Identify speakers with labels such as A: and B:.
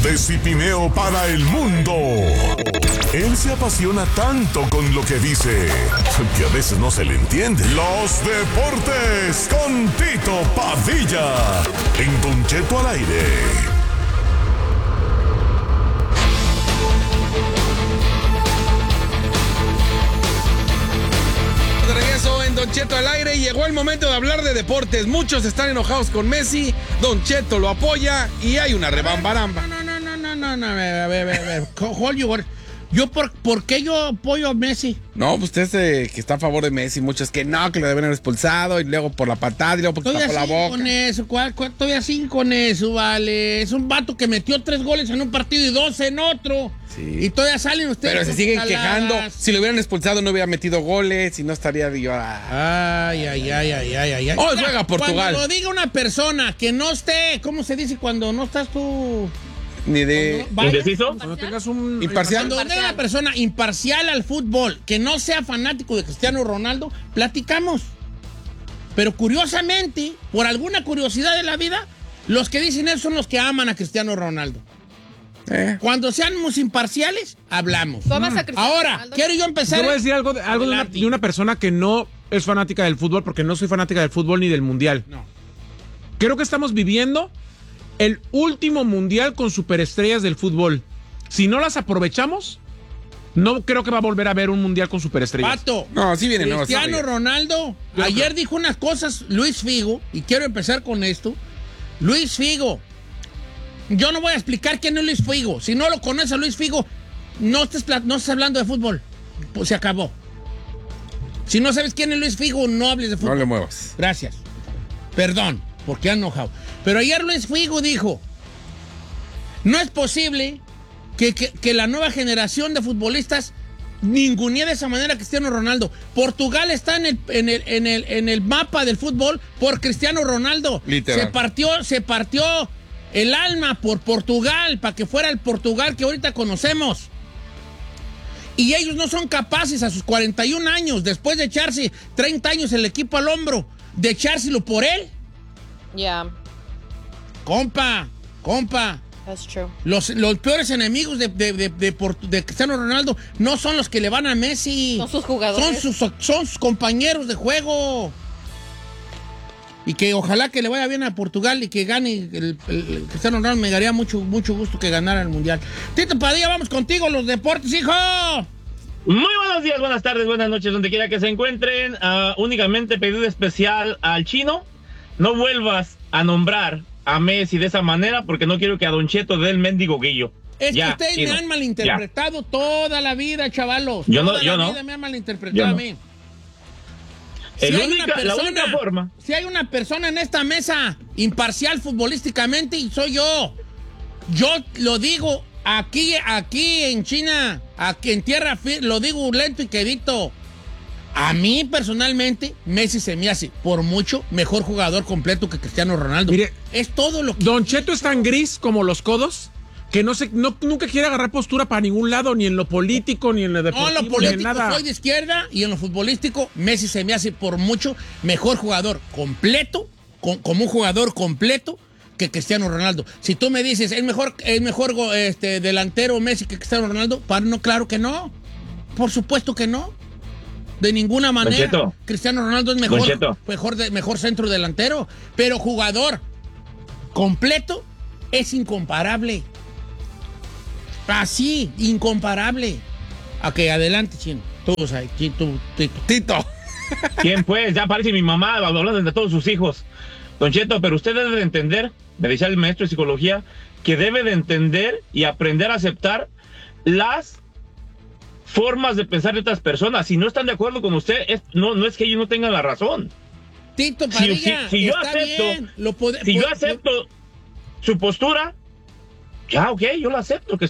A: de Cipineo para el mundo. Él se apasiona tanto con lo que dice que a veces no se le entiende. Los deportes con Tito Padilla en Don Cheto al aire.
B: De regreso en Don Cheto al aire, llegó el momento de hablar de deportes. Muchos están enojados con Messi, Don Cheto lo apoya y hay una rebambaramba.
C: No, a ver, Hollywood. ¿Por qué yo apoyo a Messi?
B: No, pues usted que está a favor de Messi, muchos que no, que lo deben haber expulsado, y luego por la patada, y luego porque tapó la boca.
C: Con eso, todavía sin con eso, vale. Es un vato que metió 3 goles en un partido y 2 en otro.
B: Sí.
C: Y todavía salen ustedes.
B: Pero se siguen
C: caladas.
B: quejando. Si lo hubieran expulsado no hubiera metido goles y no estaría yo.
C: Ay.
B: Hoy juega Portugal.
C: Cuando lo diga una persona que no esté, ¿cómo se dice cuando no estás tú?
B: Ni de...
D: ¿Indeciso?
E: Cuando tengas un...
B: Imparcial.
C: Cuando venga una persona imparcial al fútbol, que no sea fanático de Cristiano Ronaldo, platicamos. Pero curiosamente, por alguna curiosidad de la vida, los que dicen eso son los que aman a Cristiano Ronaldo. Cuando seamos imparciales, hablamos. Ahora,
F: Ronaldo?
C: quiero yo empezar...
E: Yo voy a decir algo de una persona que no es fanática del fútbol, porque no soy fanática del fútbol ni del mundial.
C: No.
E: Creo que estamos viviendo el último mundial con superestrellas del fútbol. Si no las aprovechamos, no creo que va a volver a haber un mundial con superestrellas.
C: Pato,
B: No, sí viene nuevo.
C: Cristiano Ronaldo, ayer dijo unas cosas Luis Figo, y quiero empezar con esto. Luis Figo, yo no voy a explicar quién es Luis Figo. Si no lo conoces a Luis Figo, no estés hablando de fútbol. Pues se acabó. Si no sabes quién es Luis Figo, no hables de fútbol.
B: No le muevas.
C: Gracias. Perdón, porque han enojado. Pero ayer Luis Figo dijo, no es posible que la nueva generación de futbolistas ningunee de esa manera a Cristiano Ronaldo. Portugal está en el mapa del fútbol por Cristiano Ronaldo.
B: Literal.
C: Se partió el alma por Portugal para que fuera el Portugal que ahorita conocemos. Y ellos no son capaces a sus 41 años, después de echarse 30 años el equipo al hombro, de echárselo por él.
F: Yeah,
C: Compa.
F: that's true.
C: Los peores enemigos de Cristiano Ronaldo no son los que le van a Messi.
F: Son sus jugadores.
C: Son sus compañeros de juego. Y que ojalá que le vaya bien a Portugal y que gane el Cristiano Ronaldo. Me daría mucho gusto que ganara el Mundial. Tito Padilla, vamos contigo, los deportes, hijo.
D: Muy buenos días, buenas tardes, buenas noches, donde quiera que se encuentren. Únicamente pedido especial al Chino. No vuelvas a nombrar a Messi de esa manera porque no quiero que a Don Cheto dé el mendigo guillo.
C: Es
D: ya,
C: que ustedes
D: Chino,
C: me han malinterpretado toda la vida, chavalos.
D: Yo no,
C: toda
D: yo
C: la
D: no.
C: vida me han malinterpretado
D: Yo
C: a
D: no.
C: mí.
D: La única forma.
C: Si hay una persona en esta mesa imparcial futbolísticamente, y soy yo. Yo lo digo aquí en China, aquí en tierra firme, lo digo lento y quedito. A mí, personalmente, Messi se me hace, por mucho, mejor jugador completo que Cristiano Ronaldo.
E: Mire,
C: es todo lo que...
E: Don Cheto es tan gris como los codos que nunca quiere agarrar postura para ningún lado, ni en lo político, ni en lo deportivo,
C: No, en lo
E: ni en
C: político
E: nada.
C: soy de izquierda y en lo futbolístico Messi se me hace por mucho mejor jugador completo, como un jugador completo que Cristiano Ronaldo. Si tú me dices, ¿es mejor delantero Messi que Cristiano Ronaldo? No, claro que no. Por supuesto que no. De ninguna manera.
D: Cheto.
C: Cristiano Ronaldo es mejor centro delantero, pero jugador completo es incomparable. Así, incomparable. Ok, adelante, Chino. Tú,
B: Tito.
D: ¿Quién pues? Ya parece mi mamá hablando de todos sus hijos. Don Cheto, pero usted debe de entender, me decía el maestro de psicología, que debe de entender y aprender a aceptar las formas de pensar de otras personas. Si no están de acuerdo con usted, no es que ellos no tengan la razón.
C: Tito Padilla,
D: si yo acepto su postura, ya, ok, yo lo acepto, que